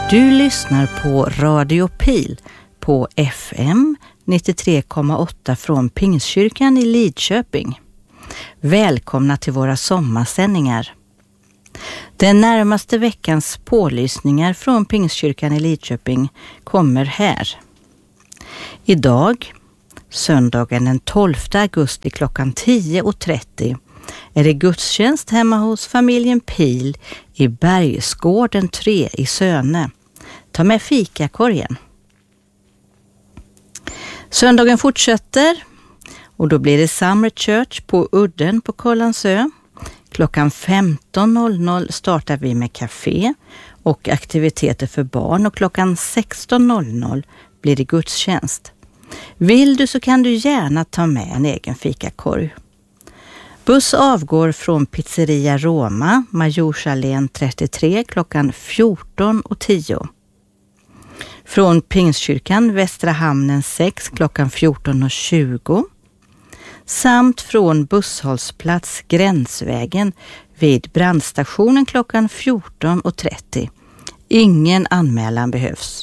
Du lyssnar på Radio Pil på FM 93,8 från Pingstkyrkan i Lidköping. Välkomna till våra sommarsändningar. Den närmaste veckans pålysningar från Pingstkyrkan i Lidköping kommer här. Idag, söndagen den 12 augusti klockan 10.30, är det gudstjänst hemma hos familjen Pil i Bergsgården 3 i Söne. Ta med fikakorgen. Söndagen fortsätter och då blir det Summer Church på Udden på Kållandsö. Klockan 15.00 startar vi med café och aktiviteter för barn och klockan 16.00 blir det gudstjänst. Vill du så kan du gärna ta med en egen fikakorg. Buss avgår från Pizzeria Roma, Majorsalén 33 klockan 14.10. Från Pingstkyrkan Västra Hamnen 6 klockan 14.20. Samt från busshållplats Gränsvägen vid brandstationen klockan 14.30. Ingen anmälan behövs.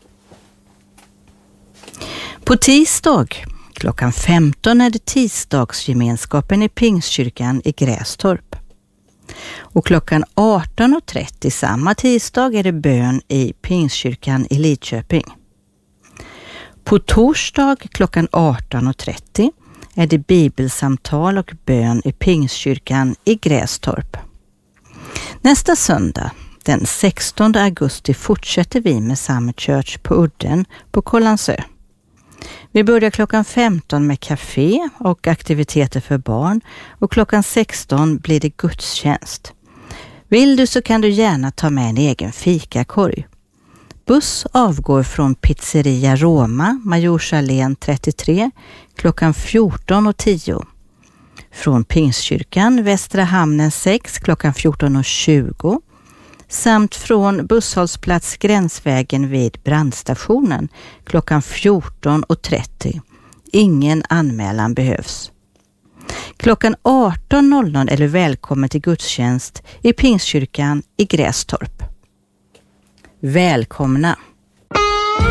På tisdag klockan 15 är det tisdagsgemenskapen i Pingstkyrkan i Grästorp. Och klockan 18.30 samma tisdag är det bön i Pingstkyrkan i Lidköping. På torsdag klockan 18.30 är det bibelsamtal och bön i Pingstkyrkan i Grästorp. Nästa söndag, den 16 augusti, fortsätter vi med Summer Church på Udden på Kållandsö. Vi börjar klockan 15 med café och aktiviteter för barn och klockan 16 blir det gudstjänst. Vill du så kan du gärna ta med en egen fikakorg. Buss avgår från Pizzeria Roma, Majorsalén 33 klockan 14.10. Från Pingstkyrkan Västra Hamnen 6 klockan 14.20. Samt från busshållplats Gränsvägen vid brandstationen klockan 14.30. Ingen anmälan behövs. Klockan 18.00 är du välkommen till gudstjänst i Pingstkyrkan i Grästorp. Välkomna!